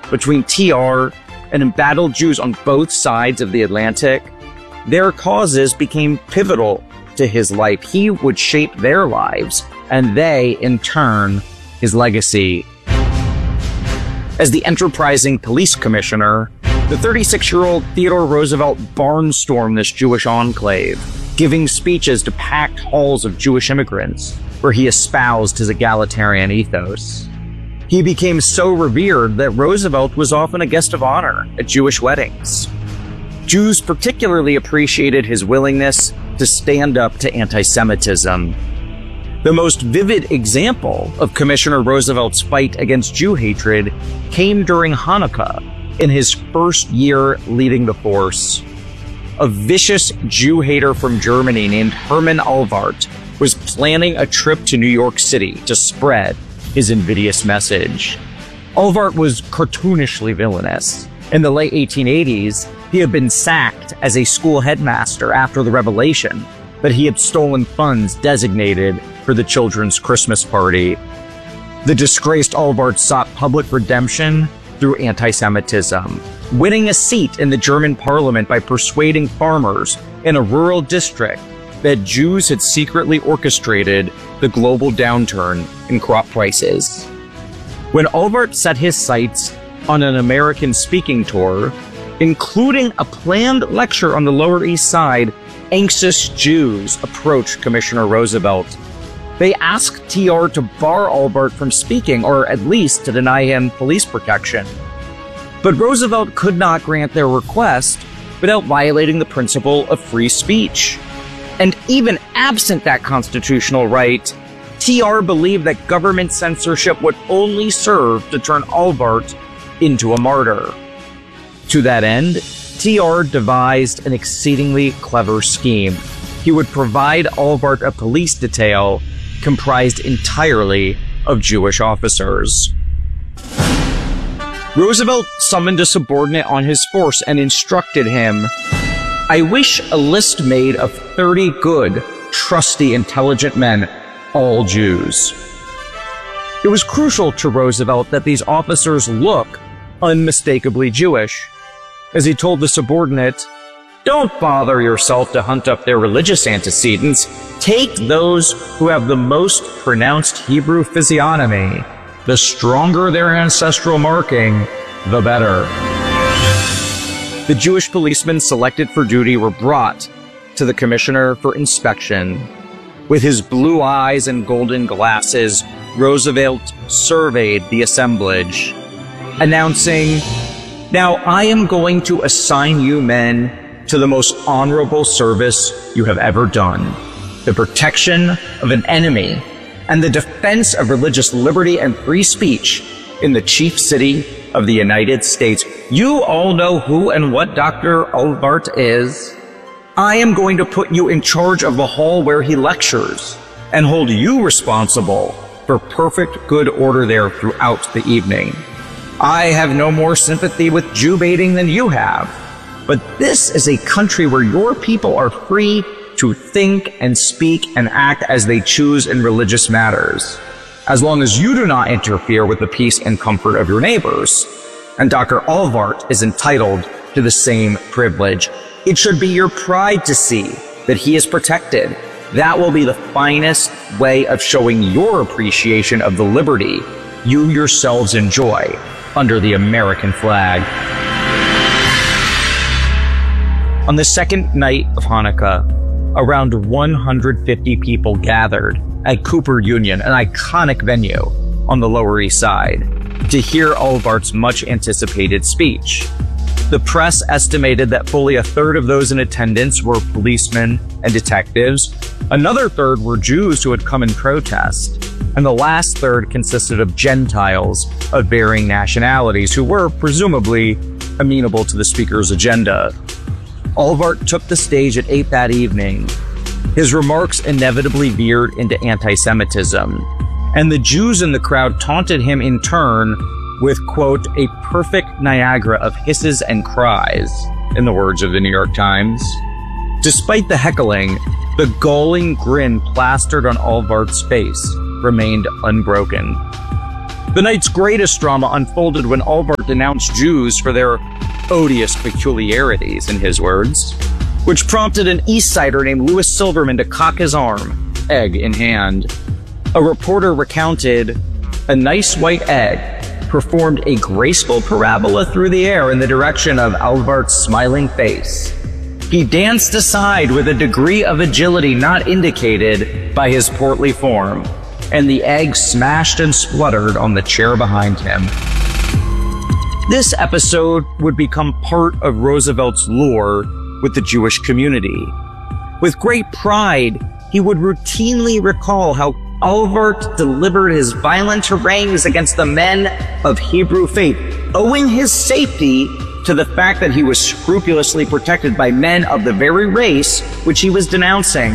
between TR and embattled Jews on both sides of the Atlantic, their causes became pivotal to his life. He would shape their lives, and they, in turn, his legacy. As the enterprising police commissioner, the 36-year-old Theodore Roosevelt barnstormed this Jewish enclave, giving speeches to packed halls of Jewish immigrants, where he espoused his egalitarian ethos. He became so revered that Roosevelt was often a guest of honor at Jewish weddings. Jews particularly appreciated his willingness to stand up to anti-Semitism. The most vivid example of Commissioner Roosevelt's fight against Jew hatred came during Hanukkah, in his first year leading the force. A vicious Jew hater from Germany named Hermann Alvart was planning a trip to New York City to spread his invidious message. Alvart was cartoonishly villainous. In the late 1880s, he had been sacked as a school headmaster after the revelation that he had stolen funds designated for the children's Christmas party. The disgraced Alvart sought public redemption through anti-Semitism, winning a seat in the German parliament by persuading farmers in a rural district that Jews had secretly orchestrated the global downturn in crop prices. When Alvart set his sights on an American speaking tour, including a planned lecture on the Lower East Side, anxious Jews approached Commissioner Roosevelt. They asked TR to bar Alvart from speaking, or at least to deny him police protection. But Roosevelt could not grant their request without violating the principle of free speech. And even absent that constitutional right, TR believed that government censorship would only serve to turn Alvart into a martyr. To that end, TR devised an exceedingly clever scheme. He would provide Alvart a police detail comprised entirely of Jewish officers. Roosevelt summoned a subordinate on his force and instructed him, "I wish a list made of 30 good, trusty, intelligent men, all Jews." It was crucial to Roosevelt that these officers look unmistakably Jewish. As he told the subordinate, "Don't bother yourself to hunt up their religious antecedents. Take those who have the most pronounced Hebrew physiognomy. The stronger their ancestral marking, the better." The Jewish policemen selected for duty were brought to the commissioner for inspection. With his blue eyes and golden glasses, Roosevelt surveyed the assemblage, announcing, "Now I am going to assign you men to the most honorable service you have ever done, the protection of an enemy and the defense of religious liberty and free speech in the chief city of the United States. You all know who and what Dr. Alvart is. I am going to put you in charge of the hall where he lectures and hold you responsible for perfect good order there throughout the evening. I have no more sympathy with Jew baiting than you have, but this is a country where your people are free to think and speak and act as they choose in religious matters, as long as you do not interfere with the peace and comfort of your neighbors. And Dr. Alvart is entitled to the same privilege. It should be your pride to see that he is protected. That will be the finest way of showing your appreciation of the liberty you yourselves enjoy under the American flag." On the second night of Hanukkah, around 150 people gathered at Cooper Union, an iconic venue on the Lower East Side, to hear Alvart's much-anticipated speech. The press estimated that fully a third of those in attendance were policemen and detectives. Another third were Jews who had come in protest. And the last third consisted of Gentiles of varying nationalities who were presumably amenable to the speaker's agenda. Alvart took the stage at 8 that evening. His remarks inevitably veered into anti-Semitism, and the Jews in the crowd taunted him in turn with, quote, "a perfect Niagara of hisses and cries," in the words of the New York Times. Despite the heckling, the galling grin plastered on Alvart's face remained unbroken. The night's greatest drama unfolded when Albert denounced Jews for their odious peculiarities, in his words, which prompted an East Sider named Louis Silverman to cock his arm, egg in hand. A reporter recounted, a nice white egg performed a graceful parabola through the air in the direction of Albert's smiling face. He danced aside with a degree of agility not indicated by his portly form, and the egg smashed and spluttered on the chair behind him. This episode would become part of Roosevelt's lore with the Jewish community. With great pride, he would routinely recall how Albert delivered his violent harangues against the men of Hebrew faith, owing his safety to the fact that he was scrupulously protected by men of the very race which he was denouncing.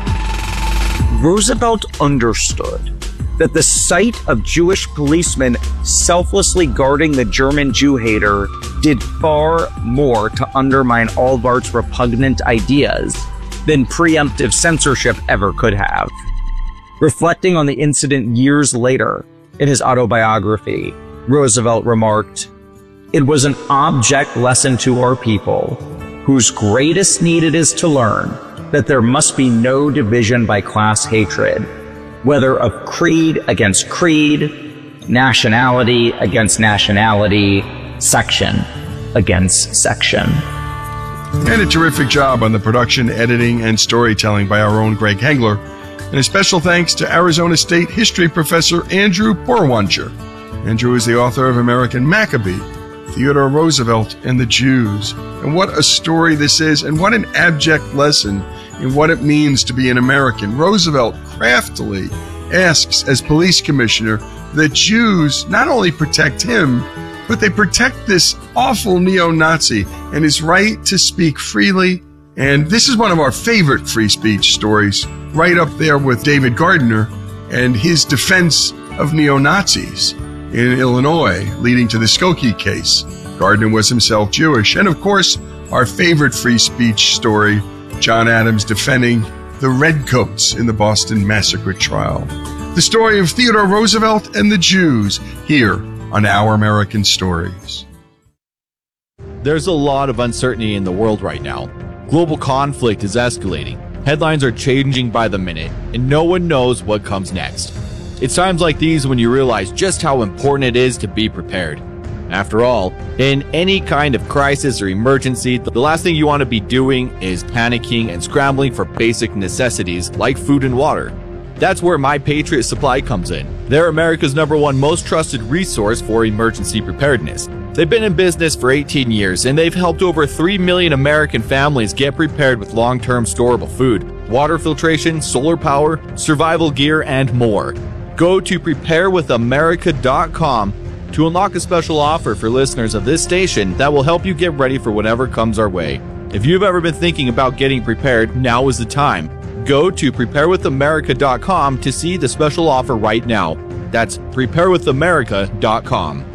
Roosevelt understood that the sight of Jewish policemen selflessly guarding the German Jew hater did far more to undermine Albart's repugnant ideas than preemptive censorship ever could have. Reflecting on the incident years later in his autobiography, Roosevelt remarked, "It was an object lesson to our people, whose greatest need it is to learn that there must be no division by class hatred, whether of creed against creed, nationality against nationality, section against section." And a terrific job on the production, editing, and storytelling by our own Greg Hengler. And a special thanks to Arizona State history professor Andrew Porwancher. Andrew is the author of American Maccabee, Theodore Roosevelt and the Jews. And what a story this is, and what an abject lesson in what it means to be an American. Roosevelt craftily asks, as police commissioner, that Jews not only protect him, but they protect this awful neo-Nazi and his right to speak freely. And this is one of our favorite free speech stories, right up there with David Gardner and his defense of neo-Nazis in Illinois, leading to the Skokie case. Gardner was himself Jewish. And of course, our favorite free speech story, John Adams defending the Redcoats in the Boston Massacre trial. The story of Theodore Roosevelt and the Jews, here on Our American Stories. There's a lot of uncertainty in the world right now. Global conflict is escalating. Headlines are changing by the minute, and no one knows what comes next. It's times like these when you realize just how important it is to be prepared. After all, in any kind of crisis or emergency, the last thing you want to be doing is panicking and scrambling for basic necessities like food and water. That's where My Patriot Supply comes in. They're America's #1 most trusted resource for emergency preparedness. They've been in business for 18 years, and they've helped over 3 million American families get prepared with long-term storable food, water filtration, solar power, survival gear, and more. Go to preparewithamerica.com to unlock a special offer for listeners of this station that will help you get ready for whatever comes our way. If you've ever been thinking about getting prepared, now is the time. Go to preparewithamerica.com to see the special offer right now. That's preparewithamerica.com.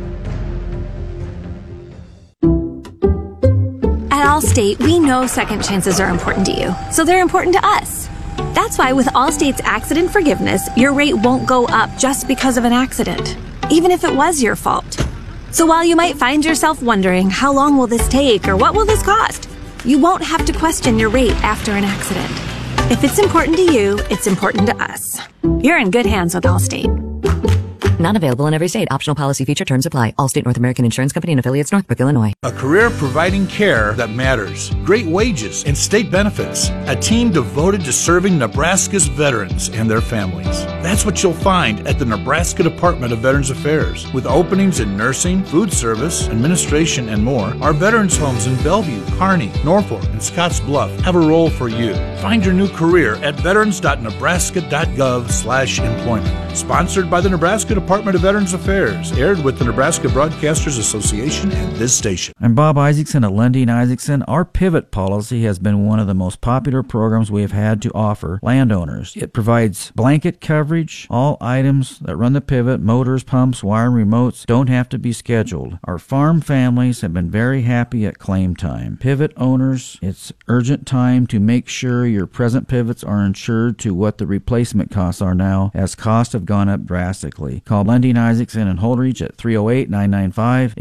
At Allstate, we know second chances are important to you, so they're important to us. That's why with Allstate's accident forgiveness, your rate won't go up just because of an accident, even if it was your fault. So while you might find yourself wondering, how long will this take or what will this cost? You won't have to question your rate after an accident. If it's important to you, it's important to us. You're in good hands with Allstate. Not available in every state. Optional policy feature terms apply. Allstate North American Insurance Company and affiliates, Northbrook, Illinois. A career providing care that matters. Great wages and state benefits. A team devoted to serving Nebraska's veterans and their families. That's what you'll find at the Nebraska Department of Veterans Affairs. With openings in nursing, food service, administration, and more, our veterans homes in Bellevue, Kearney, Norfolk, and Scotts Bluff have a role for you. Find your new career at veterans.nebraska.gov/employment. Sponsored by the Nebraska Department of Veterans Affairs. Aired with the Nebraska Broadcasters Association and this station. I'm Bob Isaacson at Lundin Isaacson. Our Pivot policy has been one of the most popular programs we have had to offer landowners. It provides blanket coverage. All items that run the Pivot, motors, pumps, wire, and remotes, don't have to be scheduled. Our farm families have been very happy at claim time. Pivot owners, it's urgent time to make sure your present pivots are insured to what the replacement costs are now, as costs have gone up drastically. Call Call Lundin Isaacson and Holdridge at 308-995